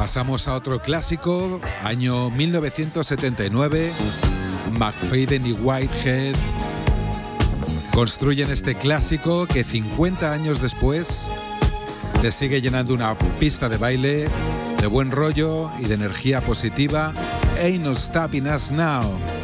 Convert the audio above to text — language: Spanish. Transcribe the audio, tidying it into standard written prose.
Pasamos a otro clásico, año 1979. McFadden y Whitehead construyen este clásico que 50 años después te sigue llenando una pista de baile de buen rollo y de energía positiva. Ain't No Stopping Us Now.